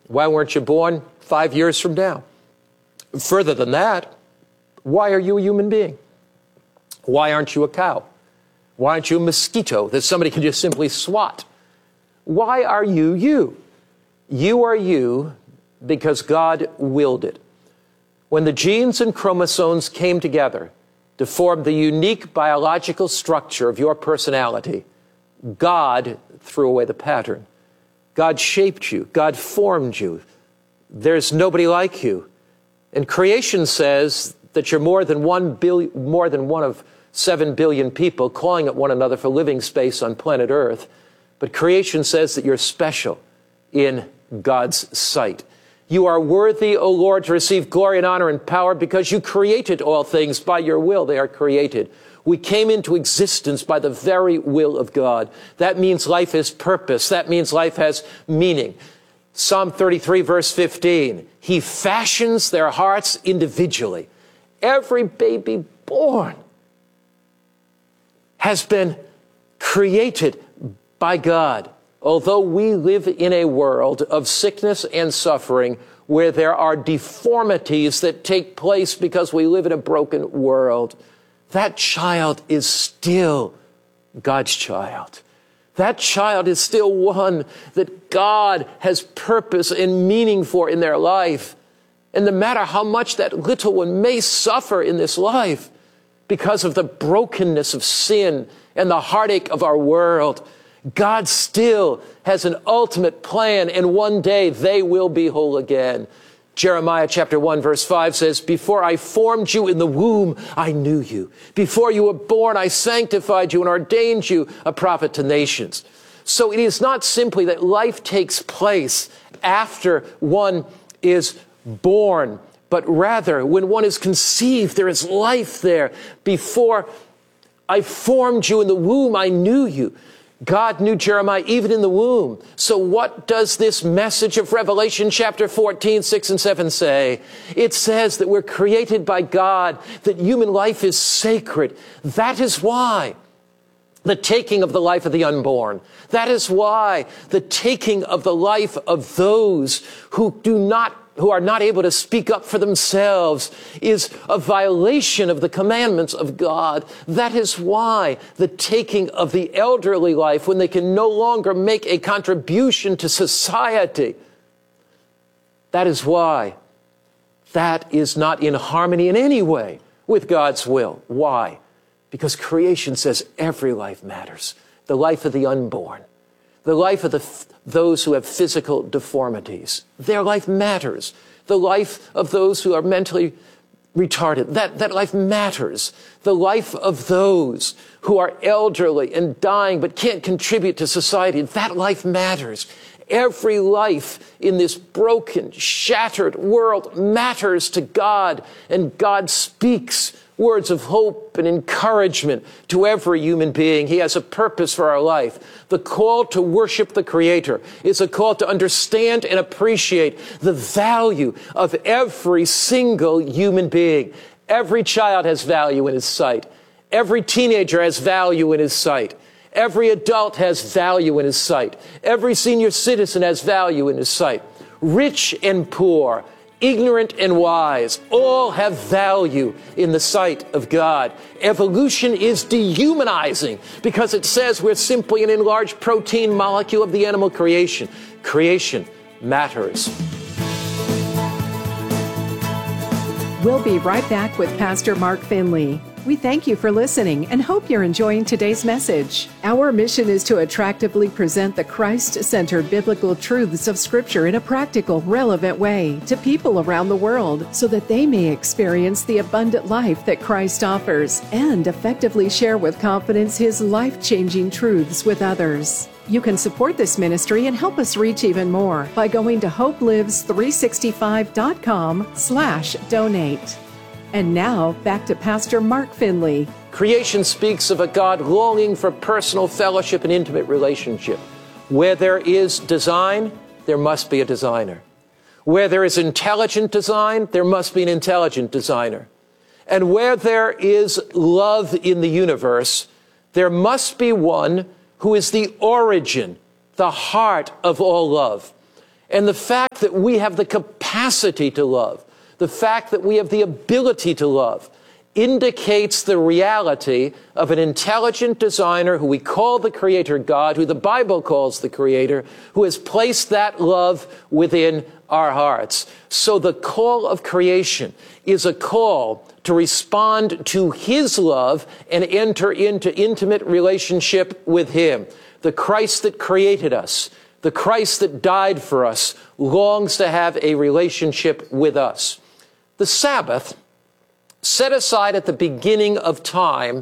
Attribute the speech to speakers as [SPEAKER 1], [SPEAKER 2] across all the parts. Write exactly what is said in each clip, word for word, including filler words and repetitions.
[SPEAKER 1] Why weren't you born five years from now? Further than that, why are you a human being? Why aren't you a cow? Why aren't you a mosquito that somebody can just simply swat? Why are you you? You are you because God willed it. When the genes and chromosomes came together to form the unique biological structure of your personality, God threw away the pattern. God shaped you. God formed you. There's nobody like you. And creation says that you're more than one billion, more than one of seven billion people clawing at one another for living space on planet Earth. But creation says that you're special in God's sight. You are worthy, O Lord, to receive glory and honor and power because you created all things by your will. They are created. We came into existence by the very will of God. That means life has purpose. That means life has meaning. Psalm thirty-three, verse fifteen, he fashions their hearts individually. Every baby born has been created by God. Although we live in a world of sickness and suffering where there are deformities that take place because we live in a broken world, that child is still God's child. That child is still one that God has purpose and meaning for in their life. And no matter how much that little one may suffer in this life because of the brokenness of sin and the heartache of our world, God still has an ultimate plan, and one day they will be whole again. Jeremiah chapter one verse five says, before I formed you in the womb, I knew you. Before you were born, I sanctified you and ordained you a prophet to nations. So it is not simply that life takes place after one is born, but rather when one is conceived, there is life there. Before I formed you in the womb, I knew you. God knew Jeremiah even in the womb. So what does this message of Revelation chapter fourteen, six and seven say? It says that we're created by God, that human life is sacred. That is why the taking of the life of the unborn, that is why the taking of the life of those who do not who are not able to speak up for themselves is a violation of the commandments of God. That is why the taking of the elderly life, when they can no longer make a contribution to society, that is why that is not in harmony in any way with God's will. Why? Because creation says every life matters. The life of the unborn, the life of the those who have physical deformities. Their life matters. The life of those who are mentally retarded. That, that life matters. The life of those who are elderly and dying but can't contribute to society. That life matters. Every life in this broken, shattered world matters to God, and God speaks words of hope and encouragement to every human being. He has a purpose for our life. The call to worship the Creator is a call to understand and appreciate the value of every single human being. Every child has value in His sight. Every teenager has value in His sight. Every adult has value in His sight. Every senior citizen has value in His sight. Rich and poor, ignorant and wise, all have value in the sight of God. Evolution is dehumanizing because it says we're simply an enlarged protein molecule of the animal creation. Creation matters.
[SPEAKER 2] We'll be right back with Pastor Mark Finley. We thank you for listening and hope you're enjoying today's message. Our mission is to attractively present the Christ-centered biblical truths of Scripture in a practical, relevant way to people around the world so that they may experience the abundant life that Christ offers and effectively share with confidence His life-changing truths with others. You can support this ministry and help us reach even more by going to hope lives three sixty-five dot com slash donate. And now, back to Pastor Mark Finley.
[SPEAKER 1] Creation speaks of a God longing for personal fellowship and intimate relationship. Where there is design, there must be a designer. Where there is intelligent design, there must be an intelligent designer. And where there is love in the universe, there must be one who is the origin, the heart of all love. And the fact that we have the capacity to love, the fact that we have the ability to love, indicates the reality of an intelligent designer who we call the Creator God, who the Bible calls the Creator, who has placed that love within our hearts. So the call of creation is a call to respond to His love and enter into intimate relationship with Him. The Christ that created us, the Christ that died for us, longs to have a relationship with us. The Sabbath, set aside at the beginning of time,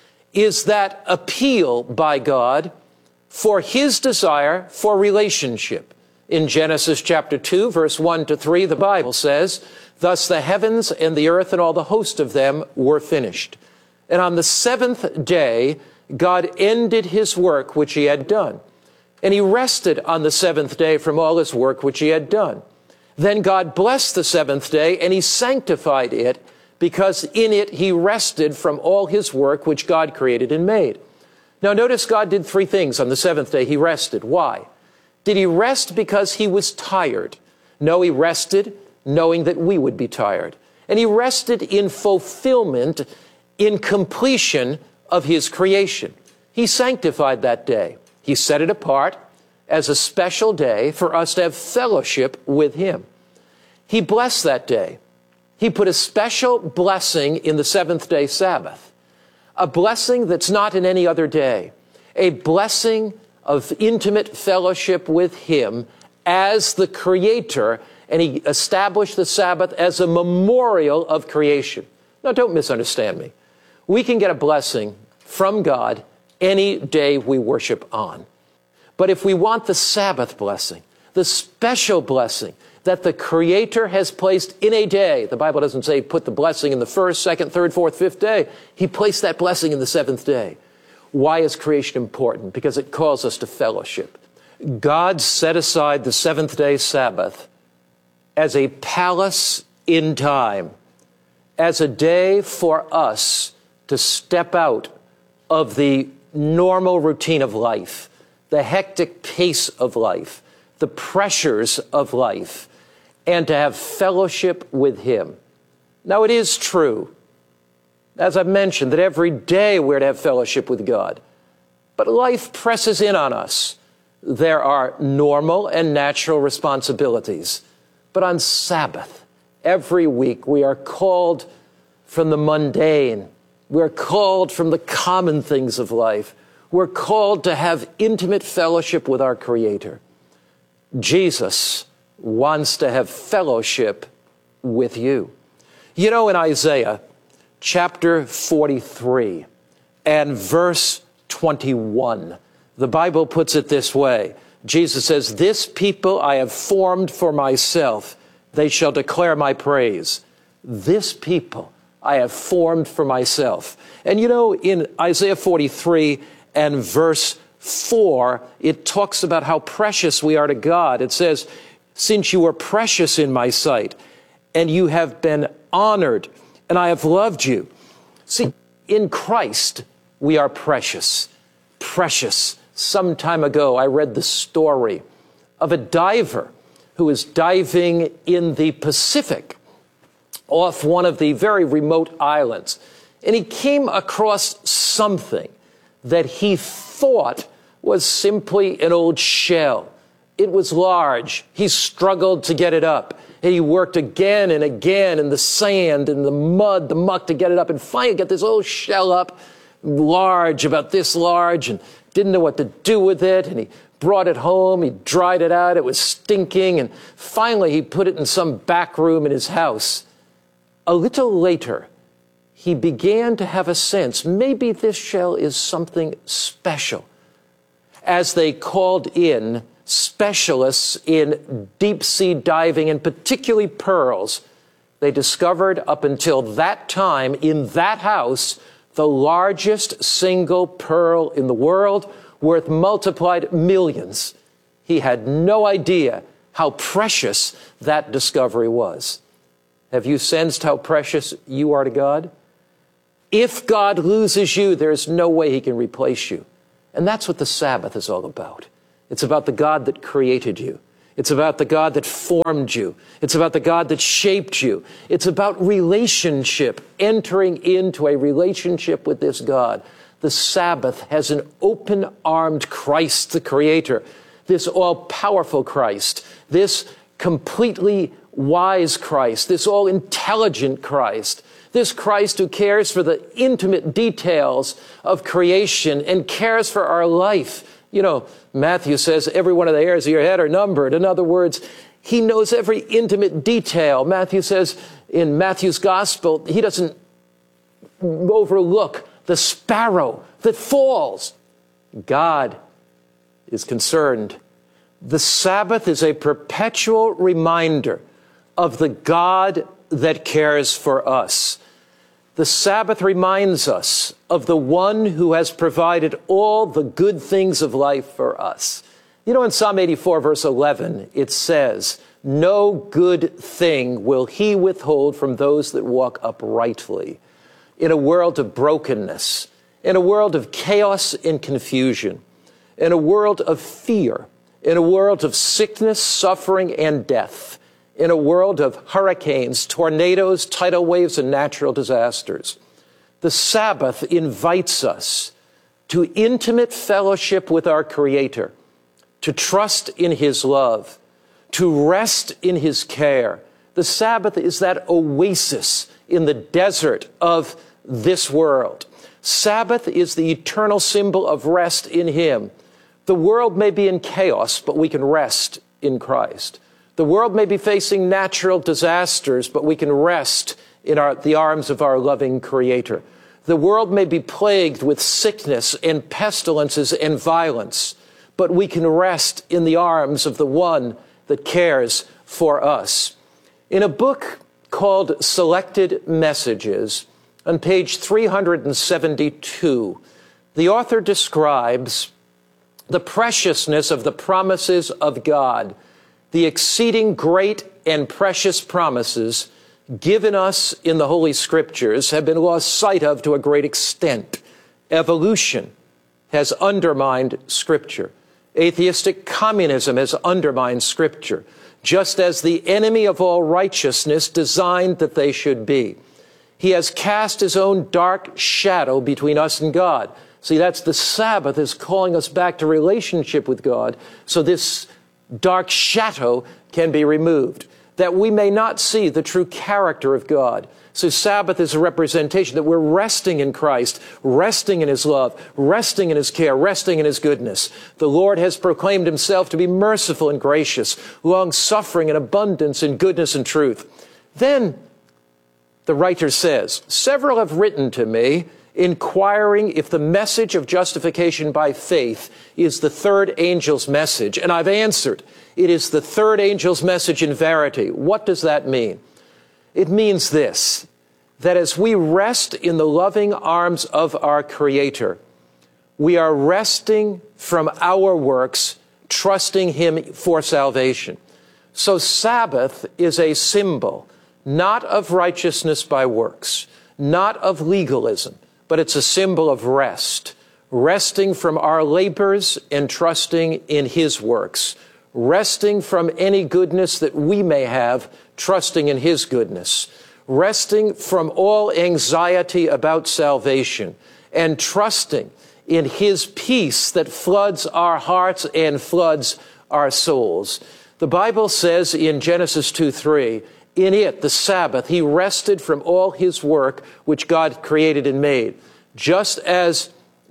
[SPEAKER 1] is that appeal by God for His desire for relationship. In Genesis chapter two, verse one to three, the Bible says, "Thus the heavens and the earth and all the host of them were finished. And on the seventh day, God ended His work which He had done. And He rested on the seventh day from all His work which He had done. Then God blessed the seventh day, and He sanctified it, because in it He rested from all His work which God created and made." Now notice God did three things on the seventh day. He rested. Why? Did He rest because He was tired? No, He rested knowing that we would be tired. And He rested in fulfillment, in completion of His creation. He sanctified that day. He set it apart as a special day for us to have fellowship with Him. He blessed that day. He put a special blessing in the seventh day Sabbath, a blessing that's not in any other day, a blessing of intimate fellowship with Him as the Creator, and He established the Sabbath as a memorial of creation. Now, don't misunderstand me. We can get a blessing from God any day we worship on. But if we want the Sabbath blessing, the special blessing that the Creator has placed in a day, the Bible doesn't say put the blessing in the first, second, third, fourth, fifth day. He placed that blessing in the seventh day. Why is creation important? Because it calls us to fellowship. God set aside the seventh day Sabbath as a palace in time, as a day for us to step out of the normal routine of life, the hectic pace of life, the pressures of life, and to have fellowship with Him. Now, it is true, as I've mentioned, that every day we're to have fellowship with God. But life presses in on us. There are normal and natural responsibilities. But on Sabbath, every week, we are called from the mundane. We're called from the common things of life. We're called to have intimate fellowship with our Creator. Jesus wants to have fellowship with you. You know, in Isaiah chapter forty-three and verse twenty-one, the Bible puts it this way. Jesus says, "This people I have formed for myself, they shall declare my praise." This people I have formed for myself. And you know, in Isaiah forty-three and verse four, it talks about how precious we are to God. It says, "Since you are precious in my sight, and you have been honored, and I have loved you." See, in Christ, we are precious. Precious. Some time ago, I read the story of a diver who was diving in the Pacific off one of the very remote islands. And he came across something that he thought was simply an old shell. It was large. He struggled to get it up. And he worked again and again in the sand and the mud, the muck to get it up. And finally got this old shell up, large, about this large, and didn't know what to do with it. And he brought it home. He dried it out. It was stinking. And finally he put it in some back room in his house. A little later, he began to have a sense, maybe this shell is something special. As they called in specialists in deep sea diving, and particularly pearls, they discovered up until that time in that house the largest single pearl in the world, worth multiplied millions. He had no idea how precious that discovery was. Have you sensed how precious you are to God? If God loses you, there's no way He can replace you. And that's what the Sabbath is all about. It's about the God that created you. It's about the God that formed you. It's about the God that shaped you. It's about relationship, entering into a relationship with this God. The Sabbath has an open-armed Christ, the Creator, this all-powerful Christ, this completely wise Christ, this all-intelligent Christ, this Christ who cares for the intimate details of creation and cares for our life. You know, Matthew says every one of the hairs of your head are numbered. In other words, he knows every intimate detail. Matthew says in Matthew's gospel, he doesn't overlook the sparrow that falls. God is concerned. The Sabbath is a perpetual reminder of the God that cares for us. The Sabbath reminds us of the one who has provided all the good things of life for us. You know, in Psalm eighty-four, verse eleven, it says, "No good thing will he withhold from those that walk uprightly." In a world of brokenness, in a world of chaos and confusion, in a world of fear, in a world of sickness, suffering, and death, in a world of hurricanes, tornadoes, tidal waves, and natural disasters, the Sabbath invites us to intimate fellowship with our Creator, to trust in His love, to rest in His care. The Sabbath is that oasis in the desert of this world. Sabbath is the eternal symbol of rest in Him. The world may be in chaos, but we can rest in Christ. The world may be facing natural disasters, but we can rest in our, the arms of our loving Creator. The world may be plagued with sickness and pestilences and violence, but we can rest in the arms of the one that cares for us. In a book called Selected Messages, on page three hundred seventy-two, the author describes the preciousness of the promises of God, the exceeding great and precious promises given us in the Holy Scriptures have been lost sight of to a great extent. Evolution has undermined Scripture. Atheistic communism has undermined Scripture, just as the enemy of all righteousness designed that they should be. He has cast his own dark shadow between us and God. See, that's the Sabbath is calling us back to relationship with God, so this dark shadow can be removed, that we may not see the true character of God. So Sabbath is a representation that we're resting in Christ, resting in His love, resting in His care, resting in His goodness. The Lord has proclaimed Himself to be merciful and gracious, long-suffering and abundance in goodness and truth. Then the writer says, "Several have written to me, inquiring if the message of justification by faith is the third angel's message. And I've answered, it is the third angel's message in verity." What does that mean? It means this, that as we rest in the loving arms of our Creator, we are resting from our works, trusting Him for salvation. So Sabbath is a symbol, not of righteousness by works, not of legalism, but it's a symbol of rest, resting from our labors and trusting in His works, resting from any goodness that we may have, trusting in His goodness, resting from all anxiety about salvation, and trusting in His peace that floods our hearts and floods our souls. The Bible says in Genesis two three, in it, the Sabbath, He rested from all His work which God created and made. Just as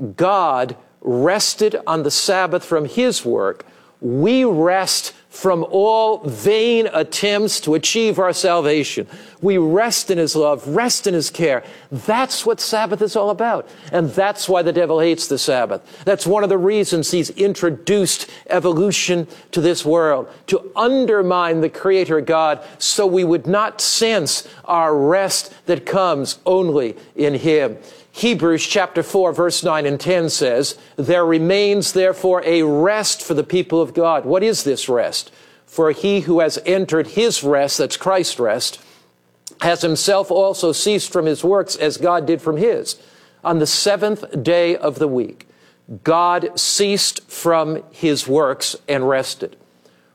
[SPEAKER 1] God rested on the Sabbath from His work, we rest from all vain attempts to achieve our salvation. We rest in His love, rest in His care. That's what Sabbath is all about. And that's why the devil hates the Sabbath. That's one of the reasons he's introduced evolution to this world, to undermine the Creator God, so we would not sense our rest that comes only in Him. Hebrews chapter four, verse nine and ten says, "There remains therefore a rest for the people of God." What is this rest? "For he who has entered his rest," that's Christ's rest, "has himself also ceased from his works as God did from his." On the seventh day of the week, God ceased from His works and rested.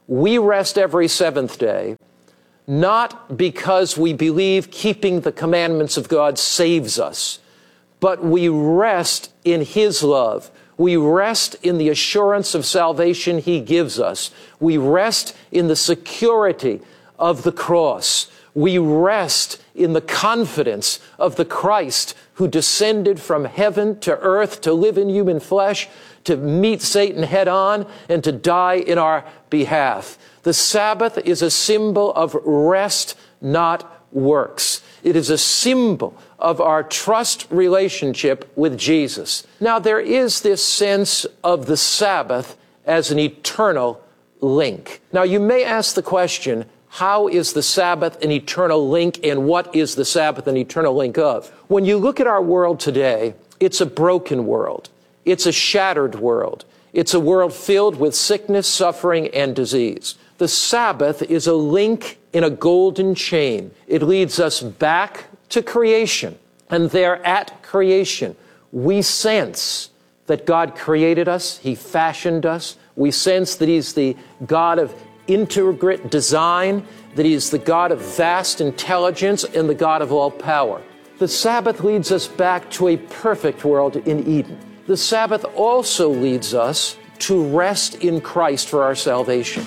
[SPEAKER 1] We rest every seventh day, not because we believe keeping the commandments of God saves us, but we rest in His love. We rest in the assurance of salvation He gives us. We rest in the security of the cross. We rest in the confidence of the Christ who descended from heaven to earth to live in human flesh, to meet Satan head on, and to die in our behalf. The Sabbath is a symbol of rest, not works. It is a symbol of our trust relationship with Jesus. Now, there is this sense of the Sabbath as an eternal link. Now, you may ask the question, how is the Sabbath an eternal link, and what is the Sabbath an eternal link of? When you look at our world today, it's a broken world. It's a shattered world. It's a world filled with sickness, suffering, and disease. The Sabbath is a link in a golden chain. It leads us back to creation. And there at creation, we sense that God created us. He fashioned us. We sense that He's the God of integrate design, that He is the God of vast intelligence and the God of all power. The Sabbath leads us back to a perfect world in Eden. The Sabbath also leads us to rest in Christ for our salvation.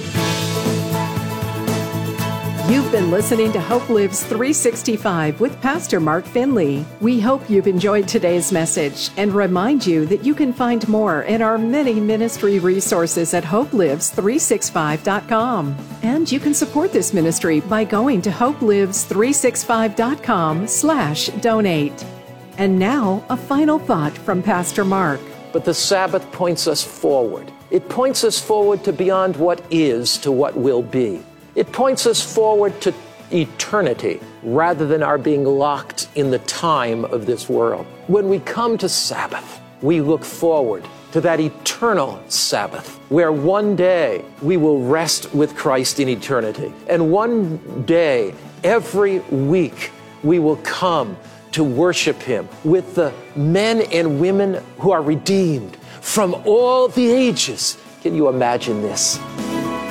[SPEAKER 2] You've been listening to Hope Lives three sixty-five with Pastor Mark Finley. We hope you've enjoyed today's message and remind you that you can find more in our many ministry resources at hope lives three sixty-five dot com. And you can support this ministry by going to hope lives three sixty-five dot com slash donate. And now, a final thought from Pastor Mark.
[SPEAKER 1] But the Sabbath points us forward. It points us forward to beyond what is to what will be. It points us forward to eternity rather than our being locked in the time of this world. When we come to Sabbath, we look forward to that eternal Sabbath where one day we will rest with Christ in eternity. And one day, every week, we will come to worship Him with the men and women who are redeemed from all the ages. Can you imagine this?